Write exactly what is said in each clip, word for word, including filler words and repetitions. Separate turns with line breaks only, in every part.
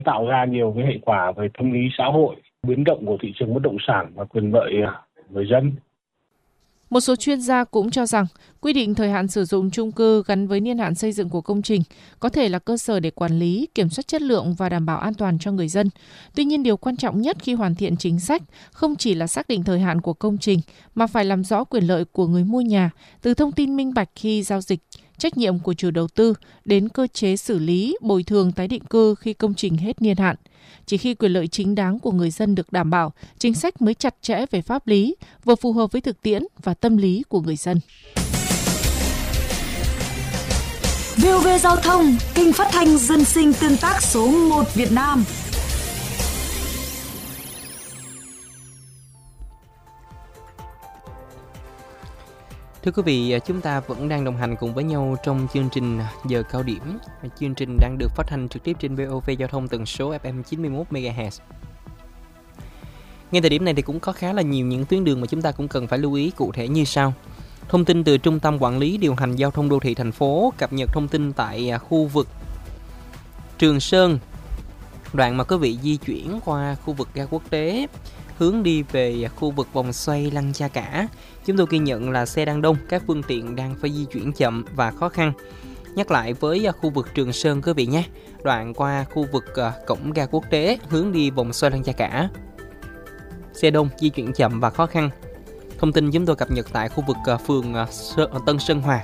tạo ra nhiều cái hệ quả về tâm lý xã hội, biến động của thị trường bất động sản và quyền lợi người dân.
Một số chuyên gia cũng cho rằng quy định thời hạn sử dụng chung cư gắn với niên hạn xây dựng của công trình có thể là cơ sở để quản lý, kiểm soát chất lượng và đảm bảo an toàn cho người dân. Tuy nhiên, điều quan trọng nhất khi hoàn thiện chính sách không chỉ là xác định thời hạn của công trình mà phải làm rõ quyền lợi của người mua nhà, từ thông tin minh bạch khi giao dịch, trách nhiệm của chủ đầu tư đến cơ chế xử lý, bồi thường tái định cư khi công trình hết niên hạn. Chỉ khi quyền lợi chính đáng của người dân được đảm bảo, chính sách mới chặt chẽ về pháp lý, vừa phù hợp với thực tiễn và tâm lý của người dân.
vê o vê Giao thông, kênh phát thanh dân sinh tương tác số một Việt Nam.
Thưa quý vị, chúng ta vẫn đang đồng hành cùng với nhau trong chương trình Giờ Cao Điểm. Chương trình đang được phát thanh trực tiếp trên vê o vê Giao thông tần số ép em chín mươi mốt mê ga héc. Ngay thời điểm này thì cũng có khá là nhiều những tuyến đường mà chúng ta cũng cần phải lưu ý cụ thể như sau. Thông tin từ Trung tâm Quản lý Điều hành Giao thông Đô thị thành phố cập nhật thông tin tại khu vực Trường Sơn, đoạn mà quý vị di chuyển qua khu vực ga quốc tế, hướng đi về khu vực vòng xoay Lăng Cha Cả. Chúng tôi ghi nhận là xe đang đông, các phương tiện đang phải di chuyển chậm và khó khăn. Nhắc lại với khu vực Trường Sơn quý vị nhé, đoạn qua khu vực cổng ga quốc tế, hướng đi vòng xoay Lăng Cha Cả. Xe đông, di chuyển chậm và khó khăn. Thông tin chúng tôi cập nhật tại khu vực phường Tân Sơn Hòa.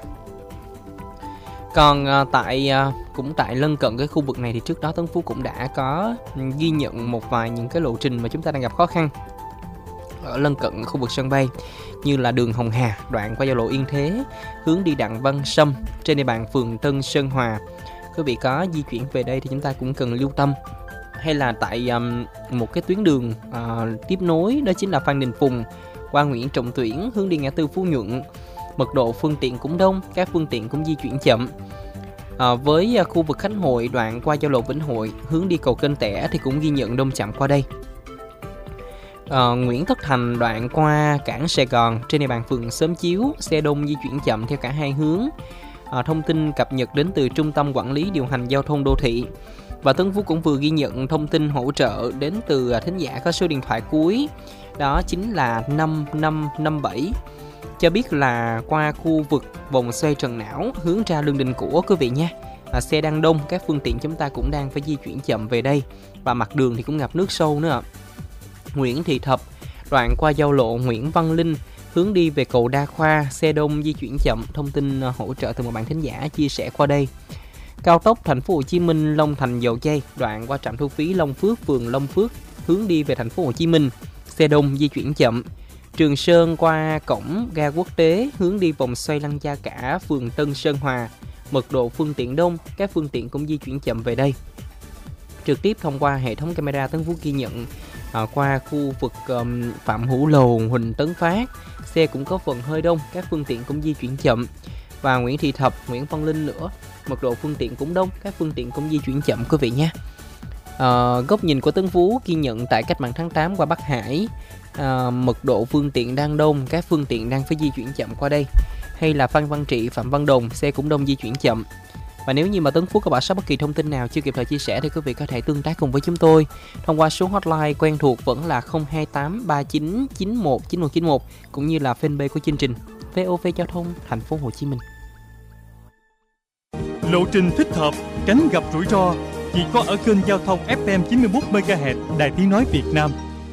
Còn tại cũng tại lân cận cái khu vực này thì trước đó Tân Phú cũng đã có ghi nhận một vài những cái lộ trình mà chúng ta đang gặp khó khăn ở lân cận khu vực sân bay, như là đường Hồng Hà, đoạn qua giao lộ Yên Thế, hướng đi Đặng Văn Sâm trên địa bàn phường Tân Sơn Hòa. Quý vị có di chuyển về đây thì chúng ta cũng cần lưu tâm. Hay là tại um, một cái tuyến đường uh, tiếp nối, đó chính là Phan Đình Phùng qua Nguyễn Trọng Tuyển, hướng đi ngã tư Phú Nhuận. Mật độ phương tiện cũng đông, các phương tiện cũng di chuyển chậm. À, với khu vực Khánh Hội, đoạn qua giao lộ Vĩnh Hội, hướng đi cầu Kênh Tẻ thì cũng ghi nhận đông chậm qua đây. À, Nguyễn Tất Thành, đoạn qua cảng Sài Gòn trên địa bàn phường Xóm Chiếu, xe đông di chuyển chậm theo cả hai hướng. À, thông tin cập nhật đến từ Trung tâm Quản lý Điều hành Giao thông Đô thị. Và Tân Phú cũng vừa ghi nhận thông tin hỗ trợ đến từ thính giả có số điện thoại cuối, đó chính là năm năm năm bảy, cho biết là qua khu vực vòng xoay Trần Não hướng ra Lương Đình Cổ quý vị nha. À, xe đang đông, các phương tiện chúng ta cũng đang phải di chuyển chậm về đây, và mặt đường thì cũng ngập nước sâu nữa ạ. Nguyễn Thị Thập, đoạn qua giao lộ Nguyễn Văn Linh, hướng đi về cầu Đa Khoa, xe đông di chuyển chậm. Thông tin hỗ trợ từ một bạn thính giả chia sẻ qua đây. Cao tốc Thành phố Hồ Chí Minh Long Thành Dầu Giây, đoạn qua trạm thu phí Long Phước, phường Long Phước, hướng đi về Thành phố Hồ Chí Minh, xe đông di chuyển chậm. Trường Sơn qua cổng ga quốc tế, hướng đi vòng xoay Lăng Cha Cả, phường Tân Sơn Hòa, mật độ phương tiện đông, các phương tiện cũng di chuyển chậm về đây. Trực tiếp thông qua hệ thống camera, Tân Phú ghi nhận à, qua khu vực um, Phạm Hữu Lầu, Huỳnh Tấn Phát, xe cũng có phần hơi đông, các phương tiện cũng di chuyển chậm. Và Nguyễn Thị Thập, Nguyễn Văn Linh nữa, mật độ phương tiện cũng đông, các phương tiện cũng di chuyển chậm quý vị nha. À, góc nhìn của Tân Phú ghi nhận tại cách mạng tháng tám qua Bắc Hải, à, mật độ phương tiện đang đông, các phương tiện đang phải di chuyển chậm qua đây. Hay là Phan Văn Trị, Phạm Văn Đồng, xe cũng đông di chuyển chậm. Và nếu như mà Tân Phú có bỏ sót bất kỳ thông tin nào chưa kịp thời chia sẻ thì quý vị có thể tương tác cùng với chúng tôi thông qua số hotline quen thuộc vẫn là không hai tám ba chín chín một chín một chín một, cũng như là fanpage của chương trình vê o vê Giao thông Thành phố Hồ Chí Minh.
Lộ trình thích hợp, tránh gặp rủi ro chỉ có ở kênh giao thông ép em chín mươi mốt mê ga héc Đài Tiếng nói Việt Nam.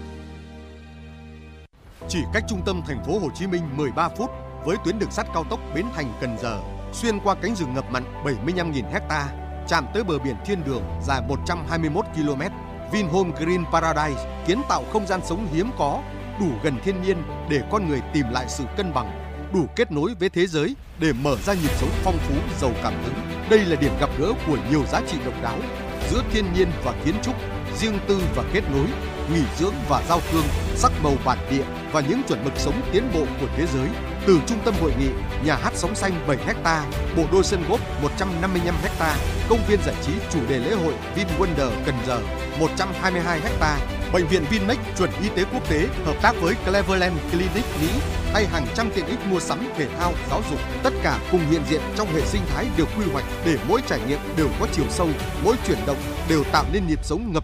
Chỉ cách trung tâm thành phố Hồ Chí Minh mười ba phút với tuyến đường sắt cao tốc Bến Thành - Cần Giờ, xuyên qua cánh rừng ngập mặn bảy mươi lăm nghìn héc ta, chạm tới bờ biển thiên đường dài một trăm hai mươi mốt ki lô mét. Vinhome Green Paradise kiến tạo không gian sống hiếm có, đủ gần thiên nhiên để con người tìm lại sự cân bằng, đủ kết nối với thế giới để mở ra nhịp sống phong phú, giàu cảm hứng. Đây là điểm gặp gỡ của nhiều giá trị độc đáo giữa thiên nhiên và kiến trúc, riêng tư và kết nối, nghỉ dưỡng và giao thương, sắc màu bản địa và những chuẩn mực sống tiến bộ của thế giới. Từ trung tâm hội nghị, nhà hát sóng xanh bảy héc ta, bộ đôi sân golf một trăm năm mươi lăm héc ta, công viên giải trí chủ đề lễ hội VinWonder Cần Giờ một trăm hai mươi hai héc ta, bệnh viện Vinmec chuẩn y tế quốc tế hợp tác với Cleveland Clinic Mỹ hay hàng trăm tiện ích mua sắm, thể thao, giáo dục, tất cả cùng hiện diện trong hệ sinh thái được quy hoạch để mỗi trải nghiệm đều có chiều sâu, mỗi chuyển động đều tạo nên nhịp sống ngập